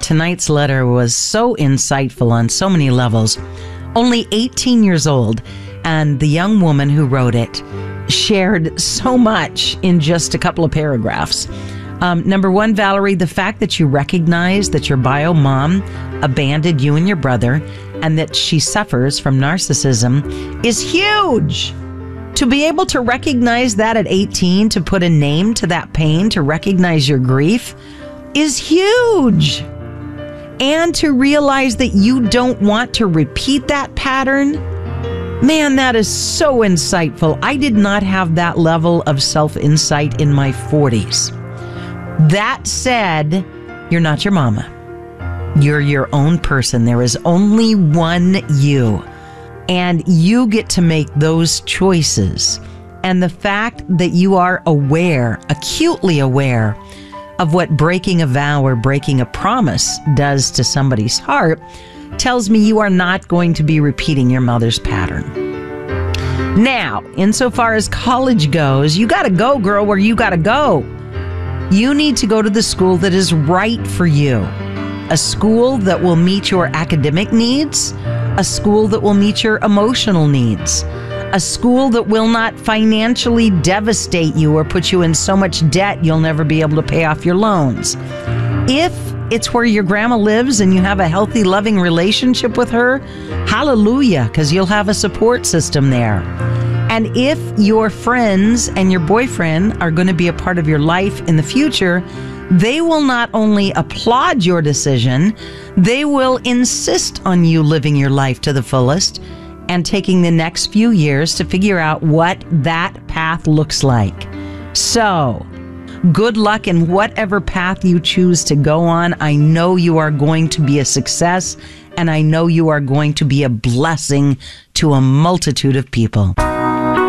tonight's letter was so insightful on so many levels. Only 18 years old, and the young woman who wrote it shared so much in just a couple of paragraphs. Number one, Valerie, the fact that you recognize that your bio mom abandoned you and your brother and that she suffers from narcissism is huge. To be able to recognize that at 18, to put a name to that pain, to recognize your grief is huge. And to realize that you don't want to repeat that pattern, man, that is so insightful. I did not have that level of self-insight in my 40s. That said, you're not your mama. You're your own person. There is only one you. And you get to make those choices. And the fact that you are aware, acutely aware, of what breaking a vow or breaking a promise does to somebody's heart tells me you are not going to be repeating your mother's pattern. Now, insofar as college goes, you got to go, girl, where you got to go. You need to go to the school that is right for you. A school that will meet your academic needs, a school that will meet your emotional needs, a school that will not financially devastate you or put you in so much debt you'll never be able to pay off your loans. If it's where your grandma lives and you have a healthy, loving relationship with her, hallelujah, because you'll have a support system there. And if your friends and your boyfriend are going to be a part of your life in the future, they will not only applaud your decision, they will insist on you living your life to the fullest and taking the next few years to figure out what that path looks like. So, good luck in whatever path you choose to go on. I know you are going to be a success, and I know you are going to be a blessing to a multitude of people.